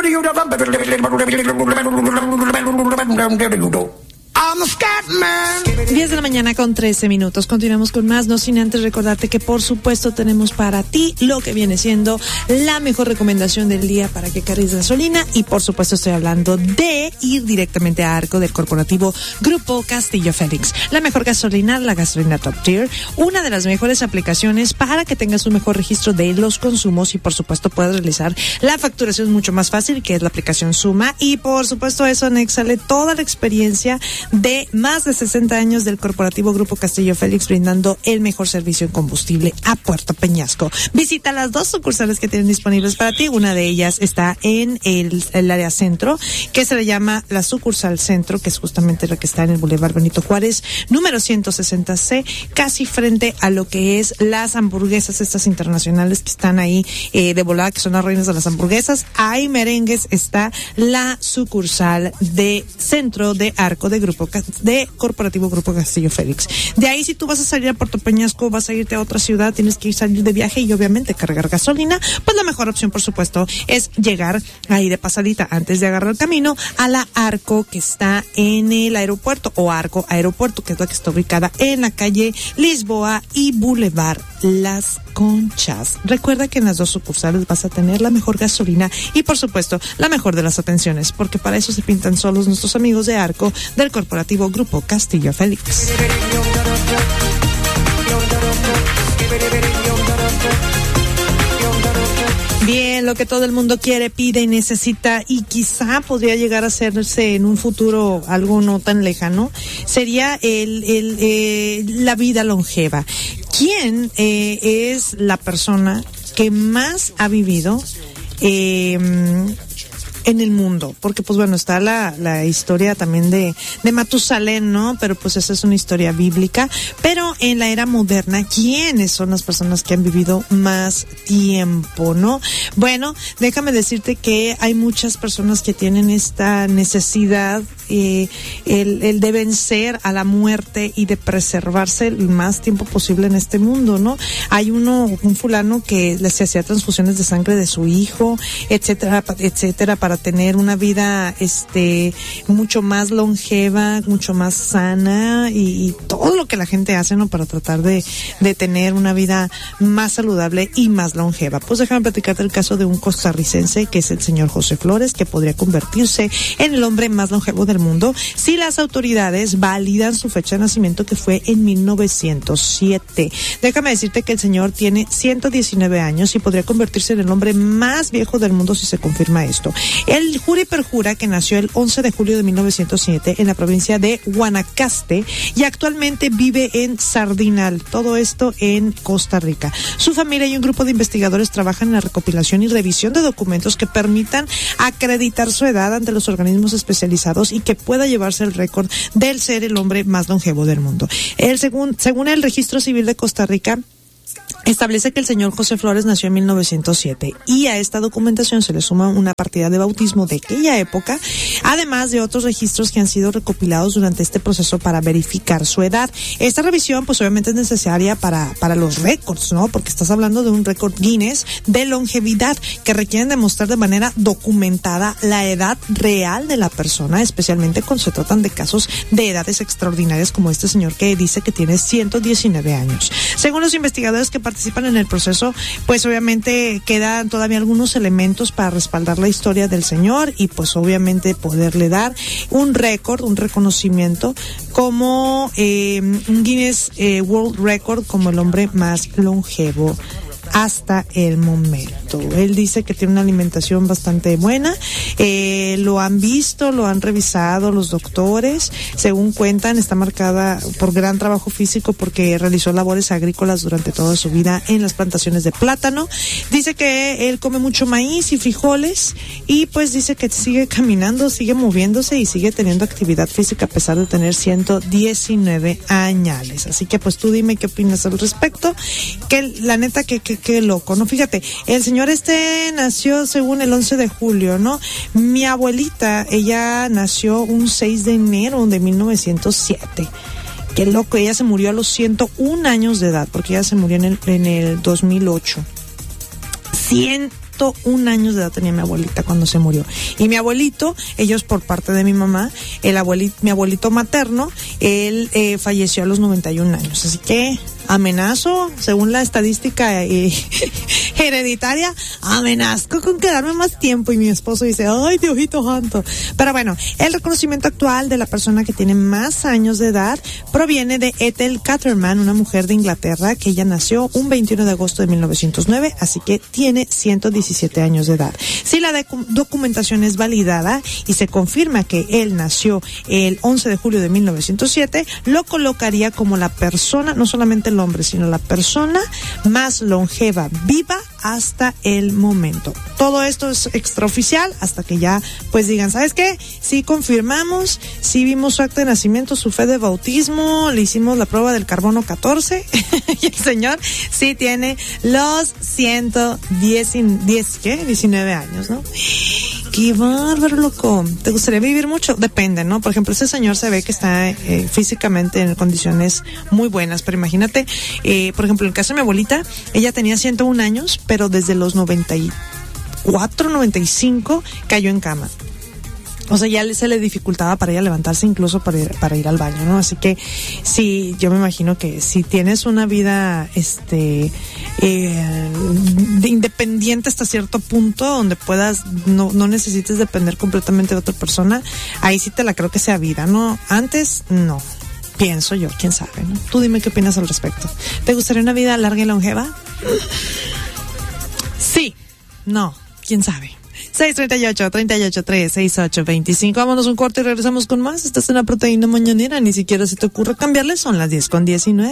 I'm a scat man. 10 de la mañana con 13 minutos. Continuamos con más, no sin antes recordarte que por supuesto tenemos para ti lo que viene siendo la mejor recomendación del día para que cargues gasolina, y por supuesto estoy hablando de ir directamente a Arco del corporativo Grupo Castillo Félix. La mejor gasolina, la gasolina Top Tier, una de las mejores aplicaciones para que tengas un mejor registro de los consumos y por supuesto puedas realizar la facturación mucho más fácil, que es la aplicación Suma, y por supuesto eso anéxale toda la experiencia de más de 60 años del corporativo Grupo Castillo Félix, brindando el mejor servicio en combustible a Puerto Peñasco. Visita las dos sucursales que tienen disponibles para ti. Una de ellas está en el área centro, que se le llama la sucursal centro, que es justamente la que está en el Boulevard Benito Juárez, número 160C, casi frente a lo que es las hamburguesas estas internacionales que están ahí de volada, que son las reinas de las hamburguesas. Ahí merengues está la sucursal de centro de Arco de corporativo Grupo Castillo Félix. De ahí, si tú vas a salir a Puerto Peñasco, vas a irte a otra ciudad, tienes que salir de viaje y obviamente cargar gasolina, pues la mejor opción, por supuesto, es llegar ahí de pasadita antes de agarrar el camino a la Arco, que está en el aeropuerto, o Arco Aeropuerto, que es la que está ubicada en la calle Lisboa y Boulevard Las Conchas. Recuerda que en las dos sucursales vas a tener la mejor gasolina y por supuesto la mejor de las atenciones, porque para eso se pintan solos nuestros amigos de Arco del corporativo Grupo Castillo Félix. Bien, lo que todo el mundo quiere, pide y necesita, y quizá podría llegar a hacerse en un futuro algo no tan lejano, sería la vida longeva. ¿Quién es la persona que más ha vivido en el mundo? Porque pues bueno, está la historia también de Matusalén, ¿no? Pero pues esa es una historia bíblica. Pero en la era moderna, ¿quiénes son las personas que han vivido más tiempo, no? Bueno, déjame decirte que hay muchas personas que tienen esta necesidad, el de vencer a la muerte y de preservarse el más tiempo posible en este mundo, ¿no? Hay un fulano que se hacía transfusiones de sangre de su hijo, etcétera, etcétera, para tener una vida mucho más longeva, mucho más sana, y todo lo que la gente hace, ¿no? Para tratar de tener una vida más saludable y más longeva. Pues déjame platicarte el caso de un costarricense que es el señor José Flores, que podría convertirse en el hombre más longevo del mundo si las autoridades validan su fecha de nacimiento, que fue en 1907. Déjame decirte que el señor tiene 119 años y podría convertirse en el hombre más viejo del mundo si se confirma esto. Él jura y perjura que nació el 11 de julio de 1907 en la provincia de Guanacaste y actualmente vive en Sardinal, todo esto en Costa Rica. Su familia y un grupo de investigadores trabajan en la recopilación y revisión de documentos que permitan acreditar su edad ante los organismos especializados y que pueda llevarse el récord del ser el hombre más longevo del mundo. Según el Registro Civil de Costa Rica, establece que el señor José Flores nació en 1907 y a esta documentación se le suma una partida de bautismo de aquella época, además de otros registros que han sido recopilados durante este proceso para verificar su edad. Esta revisión pues obviamente es necesaria para los récords, ¿no? Porque estás hablando de un récord Guinness de longevidad que requieren demostrar de manera documentada la edad real de la persona, especialmente cuando se tratan de casos de edades extraordinarias como este señor que dice que tiene 119 años. Según los investigadores que participan en el proceso, pues obviamente quedan todavía algunos elementos para respaldar la historia del señor y pues obviamente poderle dar un récord, un reconocimiento como un Guinness World Record como el hombre más longevo hasta el momento. Él dice que tiene una alimentación bastante buena, lo han visto, lo han revisado los doctores, según cuentan está marcada por gran trabajo físico porque realizó labores agrícolas durante toda su vida en las plantaciones de plátano. Dice que él come mucho maíz y frijoles y pues dice que sigue caminando, sigue moviéndose y sigue teniendo actividad física a pesar de tener 119 años. Así que pues tú dime qué opinas al respecto, que la neta qué loco, ¿no? Fíjate, el señor nació según el 11 de julio, ¿no? Mi abuelita, ella nació un 6 de enero de 1907. Qué loco, ella se murió a los 101 años de edad, porque ella se murió en el 2008. 101 años de edad tenía mi abuelita cuando se murió. Y mi abuelito, ellos por parte de mi mamá, mi abuelito materno, él falleció a los 91 años. Así que amenazo, según la estadística hereditaria, amenazco con quedarme más tiempo. Y mi esposo dice, ay, Diosito santo. Pero bueno, el reconocimiento actual de la persona que tiene más años de edad proviene de Ethel Caterman, una mujer de Inglaterra, que ella nació un 21 de agosto de 1909, así que tiene 117 años de edad. Si la documentación es validada y se confirma que él nació el 11 de julio de 1907, lo colocaría como la persona, no solamente el hombre, sino la persona más longeva viva hasta el momento. Todo esto es extraoficial hasta que ya pues digan, ¿sabes qué? Sí confirmamos, sí vimos su acta de nacimiento, su fe de bautismo, le hicimos la prueba del carbono 14 y el señor sí tiene los 19 años, ¿no? ¡Qué bárbaro, loco! ¿Te gustaría vivir mucho? Depende, ¿no? Por ejemplo, ese señor se ve que está físicamente en condiciones muy buenas, pero imagínate, por ejemplo, en el caso de mi abuelita, ella tenía 101 años, pero desde los 94, 95 cayó en cama. O sea, ya se le dificultaba para ella levantarse, incluso para ir al baño, ¿no? Así que sí, yo me imagino que si tienes una vida independiente hasta cierto punto, donde puedas, no necesites depender completamente de otra persona, ahí sí te la creo que sea vida, ¿no? Antes, no. Pienso yo, quién sabe, ¿no? Tú dime qué opinas al respecto. ¿Te gustaría una vida larga y longeva? Sí. No. ¿Quién sabe? 638-368-25. Vámonos un corte y regresamos con más. Esta es una proteína mañanera. Ni siquiera se te ocurre cambiarle. Son las 10:19.